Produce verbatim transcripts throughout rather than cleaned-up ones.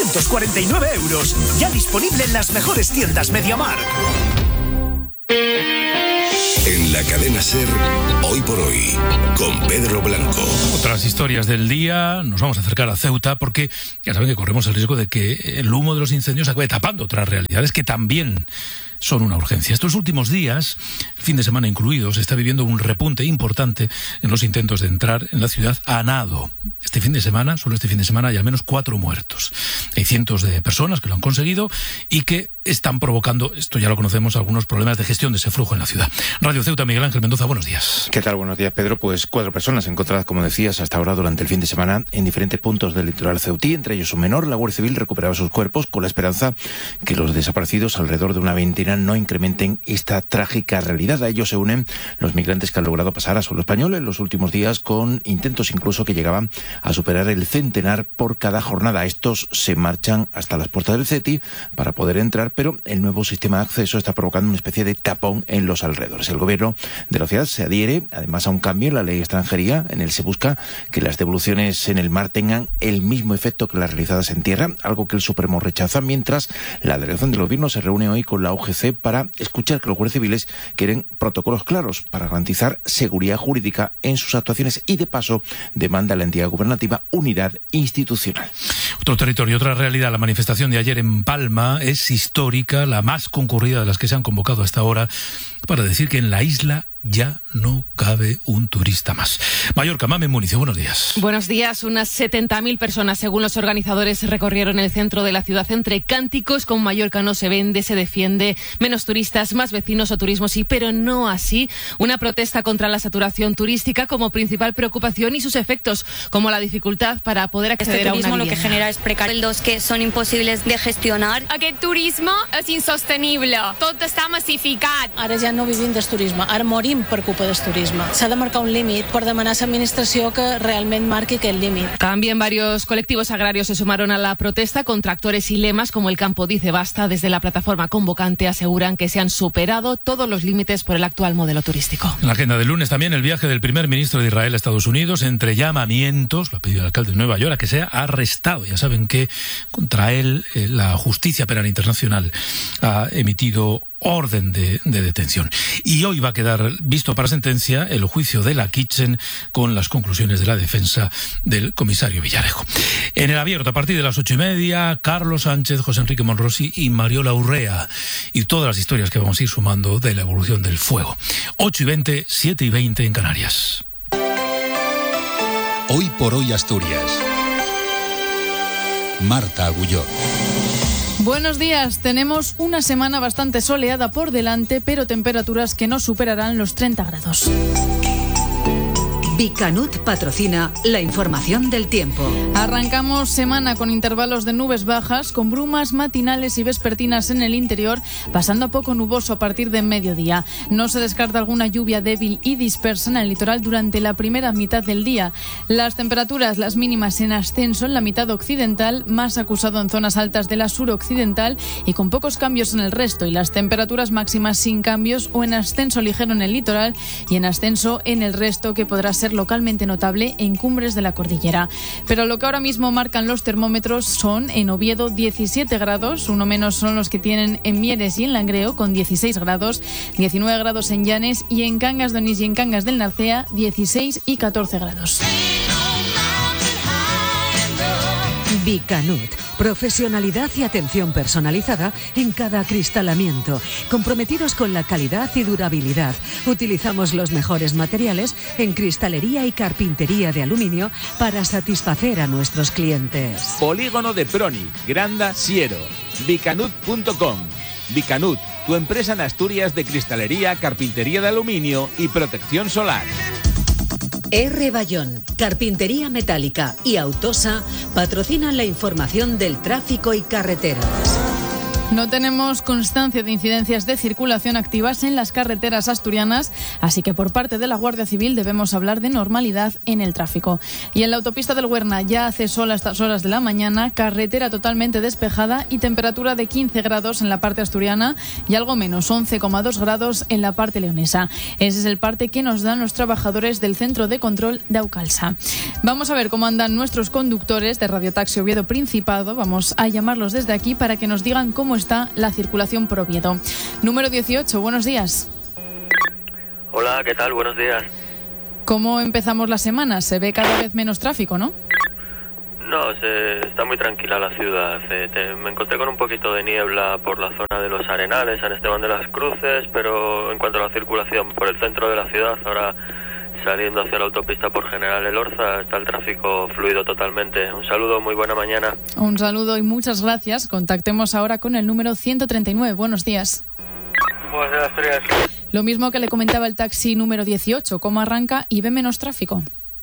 trescientos cuarenta y nueve euros. Ya disponible en las mejores tiendas MediaMarkt. En la cadena SER, Hoy por Hoy, con Pedro Blanco. Otras historias del día, nos vamos a acercar a Ceuta porque ya saben que corremos el riesgo de que el humo de los incendios acabe tapando otras realidades que también son una urgencia. Estos últimos días, el fin de semana incluido, se está viviendo un repunte importante en los intentos de entrar en la ciudad a nado. Este fin de semana, solo este fin de semana, hay al menos cuatro muertos. Hay cientos de personas que lo han conseguido y que están provocando, esto ya lo conocemos, algunos problemas de gestión de ese flujo en la ciudad. Radio Ceuta, Miguel Ángel Mendoza, buenos días. ¿Qué tal? Buenos días, Pedro. Pues cuatro personas encontradas, como decías, hasta ahora durante el fin de semana en diferentes puntos del litoral ceutí, entre ellos un menor. La Guardia Civil recuperaba sus cuerpos con la esperanza que los desaparecidos, alrededor de una veintena, no incrementen esta trágica realidad. A ellos se unen los migrantes que han logrado pasar a suelo español en los últimos días, con intentos incluso que llegaban a superar el centenar por cada jornada. Estos se marchan hasta las puertas del CETI para poder entrar, pero el nuevo sistema de acceso está provocando una especie de tapón en los alrededores. El gobierno de la ciudad se adhiere además a un cambio en la ley de extranjería. En él se busca que las devoluciones en el mar tengan el mismo efecto que las realizadas en tierra, algo que el Supremo rechaza, mientras la delegación del gobierno se reúne hoy con la U G C para escuchar que los guardias civiles quieren protocolos claros para garantizar seguridad jurídica en sus actuaciones y, de paso, demanda a la entidad gubernativa unidad institucional. Otro territorio, otra realidad. La manifestación de ayer en Palma es histórica, la más concurrida de las que se han convocado hasta ahora, para decir que en la isla ya no cabe un turista más. Mallorca, Mame Municio, buenos días. Buenos días. Unas setenta mil personas, según los organizadores, recorrieron el centro de la ciudad entre cánticos con Mallorca no se vende, se defiende, menos turistas, más vecinos o turismo sí, pero no así. Una protesta contra la saturación turística como principal preocupación y sus efectos, como la dificultad para poder acceder este a una turismo vivienda. Lo que genera es precarios que son imposibles de gestionar. Aquest turisme és insostenible, tot està massificat. Ara ja no vivim del turisme, ara morim per culpa del turisme. S'ha de marcar un límit per demanar a l'administració que realment marqui aquest límit. También varios colectivos agrarios se sumaron a la protesta con tractores y lemas como el Campo Dice Basta. Desde la plataforma convocante aseguran que se han superado todos los límites por el actual modelo turístico. En la agenda del lunes también el viaje del primer ministro de Israel a Estados Unidos, entre llamamientos, lo ha pedido el alcalde de Nueva York, a que sea arrestado. Ya saben que contra él eh, la Justicia Penal Internacional ha emitido orden de, de detención. Y hoy va a quedar visto para sentencia el juicio de la Kitchen con las conclusiones de la defensa del comisario Villarejo. En el abierto, a partir de las ocho y media, Carlos Sánchez, José Enrique Monrosi y Mariola Urrea. Y todas las historias que vamos a ir sumando de la evolución del fuego. ocho y veinte, siete y veinte en Canarias. Hoy por Hoy Asturias. Marta Agulló. Buenos días. Tenemos una semana bastante soleada por delante, pero temperaturas que no superarán los treinta grados. Bicanut patrocina la información del tiempo. Arrancamos semana con intervalos de nubes bajas, con brumas matinales y vespertinas en el interior, pasando a poco nuboso a partir de mediodía. No se descarta alguna lluvia débil y dispersa en el litoral durante la primera mitad del día. Las temperaturas, las mínimas en ascenso en la mitad occidental, más acusado en zonas altas de la suroccidental y con pocos cambios en el resto, y las temperaturas máximas sin cambios o en ascenso ligero en el litoral y en ascenso en el resto, que podrá ser localmente notable en cumbres de la cordillera. Pero lo que ahora mismo marcan los termómetros son en Oviedo diecisiete grados, uno menos son los que tienen en Mieres y en Langreo con dieciséis grados, diecinueve grados en Llanes, y en Cangas de Onís y en Cangas del Narcea dieciséis y catorce grados. Bicanut, profesionalidad y atención personalizada en cada acristalamiento, comprometidos con la calidad y durabilidad. Utilizamos los mejores materiales en cristalería y carpintería de aluminio para satisfacer a nuestros clientes. Polígono de Proni, Granda, Siero, bicanut punto com. Bicanut, tu empresa en Asturias de cristalería, carpintería de aluminio y protección solar. R. Bayón, Carpintería Metálica y Autosa patrocinan la información del tráfico y carreteras. No tenemos constancia de incidencias de circulación activas en las carreteras asturianas, así que por parte de la Guardia Civil debemos hablar de normalidad en el tráfico. Y en la autopista del Huerna ya hace sol a estas horas de la mañana, carretera totalmente despejada y temperatura de quince grados en la parte asturiana y algo menos, once coma dos grados en la parte leonesa. Ese es el parte que nos dan los trabajadores del Centro de Control de Aucalsa. Vamos a ver cómo andan nuestros conductores de Radio Taxi Oviedo Principado. Vamos a llamarlos desde aquí para que nos digan cómo está la circulación por Oviedo. Número dieciocho, buenos días. Hola, ¿qué tal? Buenos días. ¿Cómo empezamos la semana? Se ve cada vez menos tráfico, ¿no? No, se, está muy tranquila la ciudad. Eh, te, me encontré con un poquito de niebla por la zona de los Arenales, San Esteban de las Cruces, pero en cuanto a la circulación por el centro de la ciudad, ahora saliendo hacia la autopista por General Elorza, está el tráfico fluido totalmente. Un saludo, muy buena mañana. Un saludo y muchas gracias. Contactemos ahora con el número ciento treinta y nueve. Buenos días. Buenos días, Asturias. Lo mismo que le comentaba el taxi número dieciocho. ¿Cómo arranca y ve menos tráfico?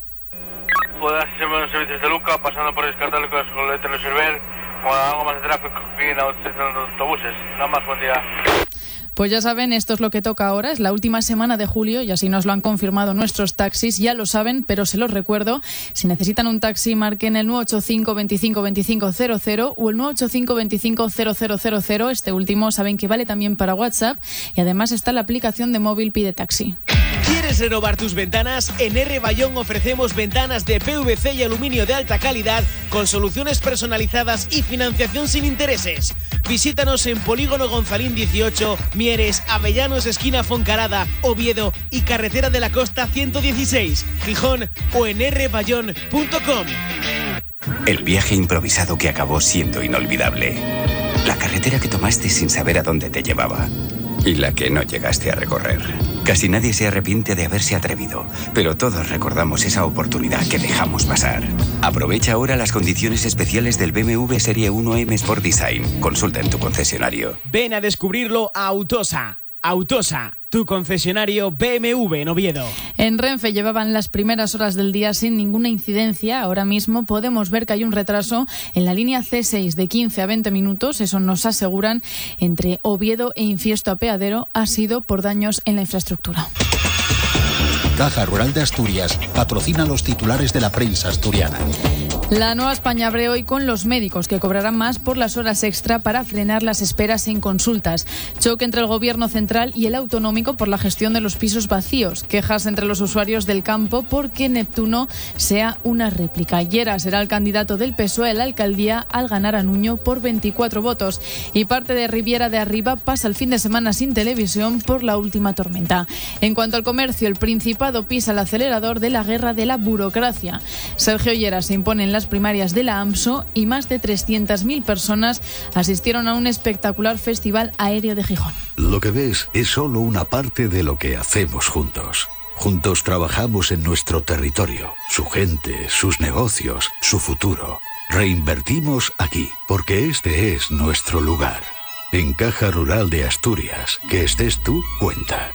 Pues así se ven los servicios de Luca, pasando por Descartable con el de Server, con algo más de tráfico aquí en los autobuses. Nada más, buen día. Pues ya saben, esto es lo que toca ahora, es la última semana de julio y así nos lo han confirmado nuestros taxis, ya lo saben, pero se los recuerdo, si necesitan un taxi marquen el nueve ocho cinco, veinticinco, veinticinco, cero cero o el nueve ocho cinco, veinticinco, cero cero cero cero, este último saben que vale también para WhatsApp y además está la aplicación de móvil Pide Taxi. ¿Quieres renovar tus ventanas? En R. Bayón ofrecemos ventanas de P V C y aluminio de alta calidad con soluciones personalizadas y financiación sin intereses. Visítanos en Polígono Gonzalín dieciocho, Mieres, Avellanos, esquina Foncarada, Oviedo y Carretera de la Costa ciento dieciséis, Gijón o en r bayón punto com. El viaje improvisado que acabó siendo inolvidable. La carretera que tomaste sin saber a dónde te llevaba. Y la que no llegaste a recorrer. Casi nadie se arrepiente de haberse atrevido, pero todos recordamos esa oportunidad que dejamos pasar. Aprovecha ahora las condiciones especiales del B M W Serie uno M Sport Design. Consulta en tu concesionario. Ven a descubrirlo a Autosa. Autosa, tu concesionario B M W en Oviedo. En Renfe llevaban las primeras horas del día sin ninguna incidencia. Ahora mismo podemos ver que hay un retraso en la línea C seis de quince a veinte minutos. Eso nos aseguran entre Oviedo e Infiesto Apeadero. Ha sido por daños en la infraestructura. Caja Rural de Asturias patrocina los titulares de la prensa asturiana. La Nueva España abre hoy con los médicos que cobrarán más por las horas extra para frenar las esperas en consultas. Choque entre el gobierno central y el autonómico por la gestión de los pisos vacíos. Quejas entre los usuarios del campo porque Neptuno sea una réplica. Llera será el candidato del P S O E a la alcaldía al ganar a Nuño por veinticuatro votos. Y parte de Riviera de Arriba pasa el fin de semana sin televisión por la última tormenta. En cuanto al comercio, el Principado pisa el acelerador de la guerra de la burocracia. Sergio Llera se impone en la las primarias de la AMSO y más de trescientas mil personas asistieron a un espectacular festival aéreo de Gijón. Lo que ves es solo una parte de lo que hacemos juntos. Juntos trabajamos en nuestro territorio, su gente, sus negocios, su futuro. Reinvertimos aquí, porque este es nuestro lugar. En Caja Rural de Asturias, que estés tú, cuenta.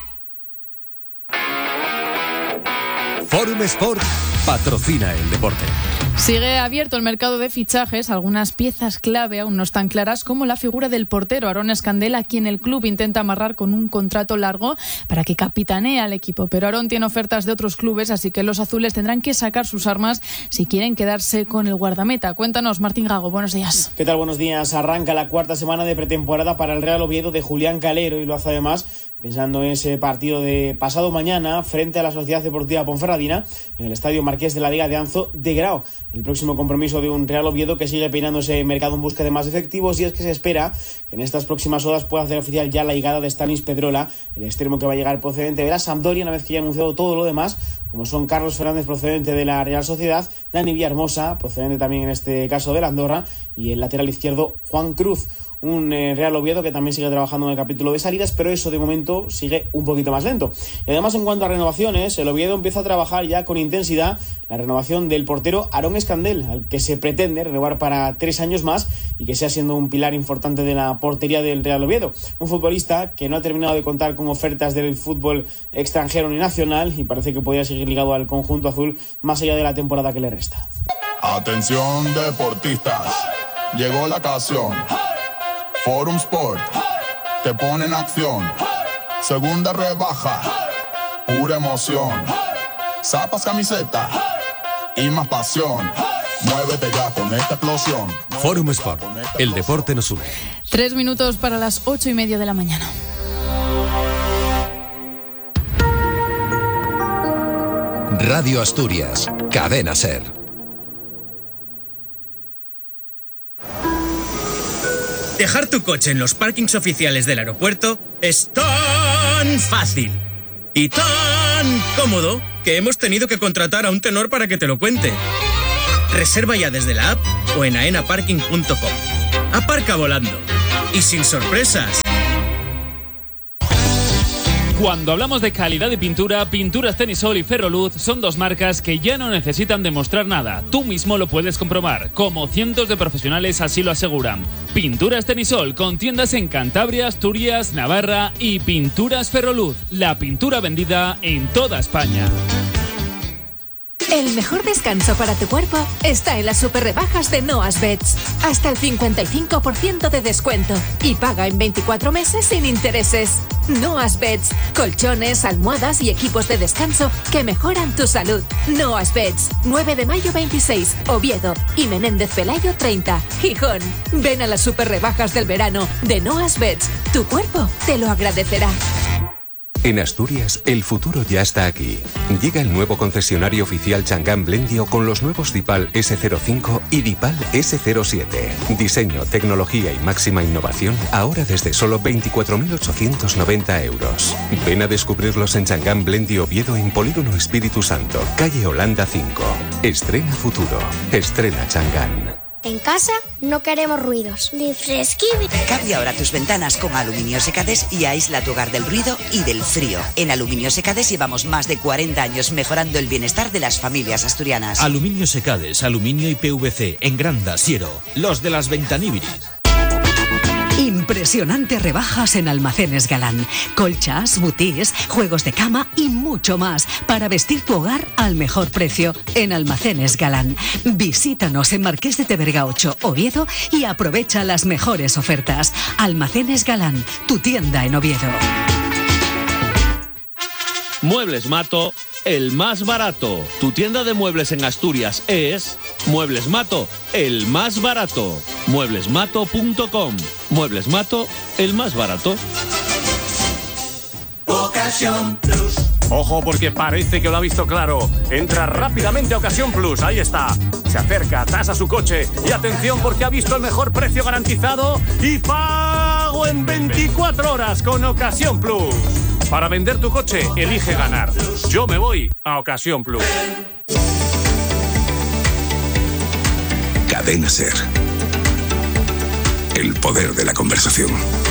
Forum Sport patrocina el deporte. Sigue abierto el mercado de fichajes. Algunas piezas clave aún no están claras, como la figura del portero Aarón Escandel, a quien el club intenta amarrar con un contrato largo para que capitanee al equipo. Pero Aarón tiene ofertas de otros clubes, así que los azules tendrán que sacar sus armas si quieren quedarse con el guardameta. Cuéntanos, Martín Gago, buenos días. ¿Qué tal? Buenos días. Arranca la cuarta semana de pretemporada para el Real Oviedo de Julián Calero y lo hace además pensando en ese partido de pasado mañana frente a la Sociedad Deportiva Ponferradina en el Estadio Marqués de la Liga de Anzo de Grao. El próximo compromiso de un Real Oviedo que sigue peinando ese mercado en busca de más efectivos, y es que se espera que en estas próximas horas pueda hacer oficial ya la llegada de Stanis Pedrola, el extremo que va a llegar procedente de la Sampdoria, una vez que ya ha anunciado todo lo demás, como son Carlos Fernández procedente de la Real Sociedad, Dani Villahermosa procedente también en este caso de la Andorra, y el lateral izquierdo Juan Cruz. Un eh, Real Oviedo que también sigue trabajando en el capítulo de salidas, pero eso de momento sigue un poquito más lento. Y además, en cuanto a renovaciones, el Oviedo empieza a trabajar ya con intensidad la renovación del portero Aarón Escandel, al que se pretende renovar para tres años más y que sea siendo un pilar importante de la portería del Real Oviedo. Un futbolista que no ha terminado de contar con ofertas del fútbol extranjero ni nacional y parece que podría seguir ligado al conjunto azul más allá de la temporada que le resta. Atención deportistas, llegó la ocasión. Forum Sport te pone en acción. Segunda rebaja, pura emoción. Zapas, camiseta y más pasión. Muévete ya con esta explosión. Forum Sport, el deporte nos une. Tres minutos para las ocho y media de la mañana. Radio Asturias, Cadena SER. Dejar tu coche en los parkings oficiales del aeropuerto es tan fácil y tan cómodo que hemos tenido que contratar a un tenor para que te lo cuente. Reserva ya desde la app o en aena parking punto com. Aparca volando y sin sorpresas. Cuando hablamos de calidad de pintura, Pinturas Tenisol y Ferroluz son dos marcas que ya no necesitan demostrar nada. Tú mismo lo puedes comprobar, como cientos de profesionales así lo aseguran. Pinturas Tenisol, con tiendas en Cantabria, Asturias, Navarra, y Pinturas Ferroluz, la pintura vendida en toda España. El mejor descanso para tu cuerpo está en las super rebajas de Noas Beds. Hasta el cincuenta y cinco por ciento de descuento y paga en veinticuatro meses sin intereses. Noas Beds, colchones, almohadas y equipos de descanso que mejoran tu salud. Noas Beds, nueve de mayo veintiséis, Oviedo, y Menéndez Pelayo treinta, Gijón. Ven a las super rebajas del verano de Noas Beds. Tu cuerpo te lo agradecerá. En Asturias, el futuro ya está aquí. Llega el nuevo concesionario oficial Changán Blendio con los nuevos Dipal ese cero cinco y Dipal ese cero siete. Diseño, tecnología y máxima innovación, ahora desde solo veinticuatro mil ochocientos noventa euros. Ven a descubrirlos en Changán Blendio Oviedo, en Polígono Espíritu Santo, calle Holanda cinco. Estrena futuro. Estrena Changán. En casa no queremos ruidos. Ni fresqui. Cambia ahora tus ventanas con Aluminio Secades y aísla tu hogar del ruido y del frío. En Aluminio Secades llevamos más de cuarenta años mejorando el bienestar de las familias asturianas. Aluminio Secades, aluminio y P V C, en Granda, Siero, los de las Ventaníbilis. Impresionantes rebajas en Almacenes Galán. Colchas, butís, juegos de cama y mucho más para vestir tu hogar al mejor precio en Almacenes Galán. Visítanos en Marqués de Teverga ocho, Oviedo, y aprovecha las mejores ofertas. Almacenes Galán, tu tienda en Oviedo. Muebles Mato, el más barato. Tu tienda de muebles en Asturias es Muebles Mato, el más barato. muebles mato punto com. Muebles Mato, el más barato. Ocasión Plus. Ojo, porque parece que lo ha visto claro. Entra rápidamente a Ocasión Plus, ahí está. Se acerca, tasa su coche y atención, porque ha visto el mejor precio garantizado y pago en veinticuatro horas con Ocasión Plus. Para vender tu coche, elige ganar. Yo me voy a Ocasión Plus. Cadena SER. El poder de la conversación.